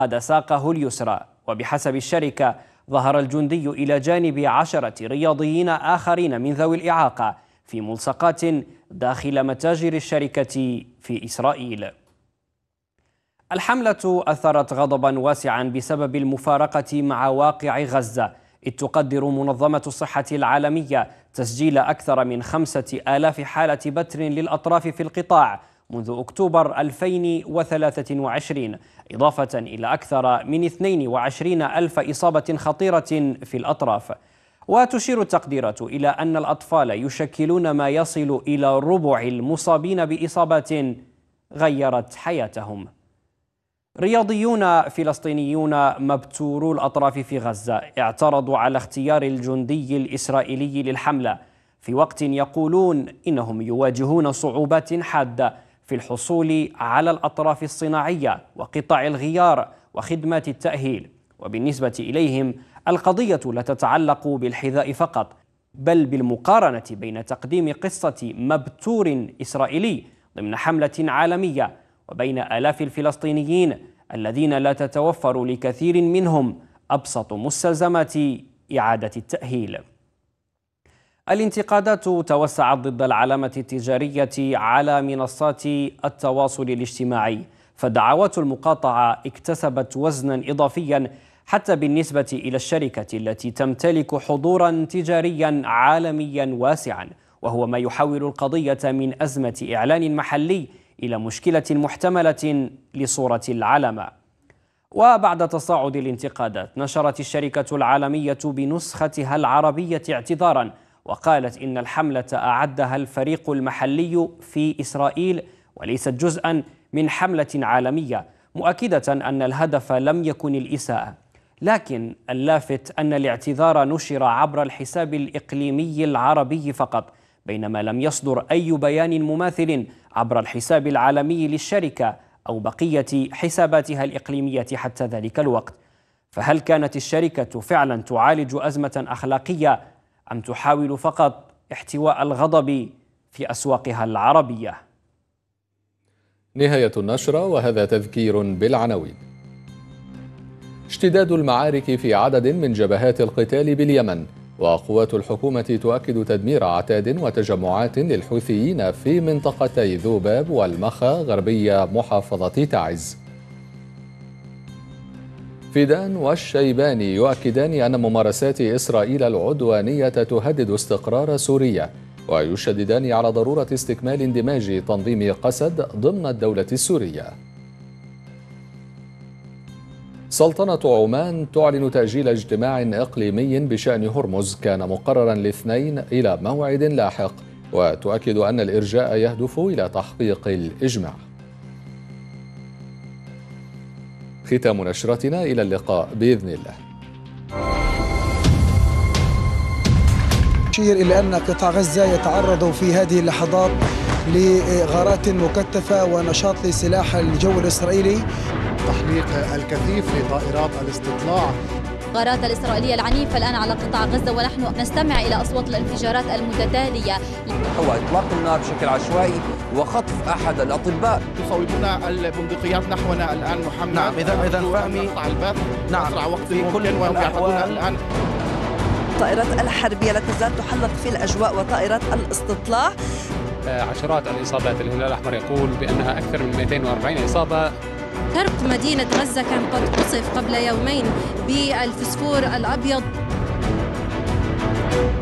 قد ساقه اليسرى. وبحسب الشركة ظهر الجندي إلى جانب 10 رياضيين آخرين من ذوي الإعاقة في ملصقات داخل متاجر الشركة في إسرائيل. الحملة أثارت غضبا واسعا بسبب المفارقة مع واقع غزة، إذ تقدر منظمة الصحة العالمية تسجيل أكثر من 5000 حالة بتر للأطراف في القطاع منذ أكتوبر 2023، إضافة إلى أكثر من 22,000 إصابة خطيرة في الأطراف. وتشير التقديرات إلى أن الأطفال يشكلون ما يصل إلى ربع المصابين بإصابات غيرت حياتهم. رياضيون فلسطينيون مبتورو الأطراف في غزة اعترضوا على اختيار الجندي الإسرائيلي للحملة، في وقت يقولون إنهم يواجهون صعوبات حادة في الحصول على الأطراف الصناعية وقطع الغيار وخدمات التأهيل. وبالنسبة إليهم القضية لا تتعلق بالحذاء فقط، بل بالمقارنة بين تقديم قصة مبتور إسرائيلي ضمن حملة عالمية وبين آلاف الفلسطينيين الذين لا تتوفر لكثير منهم أبسط مستلزمات إعادة التأهيل. الانتقادات توسعت ضد العلامة التجارية على منصات التواصل الاجتماعي، فدعوات المقاطعة اكتسبت وزنا إضافيا حتى بالنسبة إلى الشركة التي تمتلك حضورا تجاريا عالميا واسعا، وهو ما يحول القضية من أزمة إعلان محلي إلى مشكلة محتملة لصورة العلامة. وبعد تصاعد الانتقادات نشرت الشركة العالمية بنسختها العربية اعتذارا، وقالت إن الحملة أعدها الفريق المحلي في إسرائيل وليست جزءا من حملة عالمية، مؤكدة أن الهدف لم يكن الإساءة. لكن اللافت أن الاعتذار نشر عبر الحساب الإقليمي العربي فقط، بينما لم يصدر أي بيان مماثل عبر الحساب العالمي للشركة أو بقية حساباتها الإقليمية حتى ذلك الوقت. فهل كانت الشركة فعلا تعالج أزمة أخلاقية أم تحاول فقط احتواء الغضب في أسواقها العربية؟ نهاية النشرة، وهذا تذكير بالعناوين. اشتداد المعارك في عدد من جبهات القتال باليمن، وقوات الحكومة تؤكد تدمير عتاد وتجمعات للحوثيين في منطقتي ذوباب والمخا غربية محافظة تعز. فيدان والشيباني يؤكدان أن ممارسات إسرائيل العدوانية تهدد استقرار سوريا، ويشددان على ضرورة استكمال اندماج تنظيم قسد ضمن الدولة السورية. سلطنة عمان تعلن تأجيل اجتماع إقليمي بشأن هرمز كان مقررا الاثنين إلى موعد لاحق، وتؤكد أن الإرجاء يهدف إلى تحقيق الإجماع. ختام نشرتنا، إلى اللقاء بإذن الله. أشير إلى أن قطاع غزة يتعرض في هذه اللحظات لغارات مكثفة ونشاط لسلاح الجو الإسرائيلي، تحليق الكثيف لطائرات الاستطلاع. الغارات الإسرائيلية العنيفة الآن على قطاع غزة، ونحن نستمع إلى أصوات الانفجارات المتتالية. هو إطلاق النار بشكل عشوائي وخطف أحد الأطباء. يصوبون البندقيات نحونا الآن محمد. نعم، إذا فهمي نعم أسرع وقت في كل الأحوال. الآن الطائرات الحربية لا تزال تحلق في الأجواء وطائرات الاستطلاع. عشرات الإصابات، الهلال الأحمر يقول بأنها أكثر من 240 إصابة. شرق مدينة غزة كان قد قصف قبل يومين بالفسفور الأبيض.